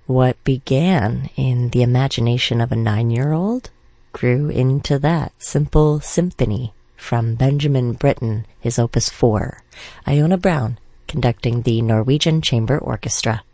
What began in the imagination of a 9-year-old grew into that simple symphony from Benjamin Britten, his Opus 4, Iona Brown conducting the Norwegian Chamber Orchestra.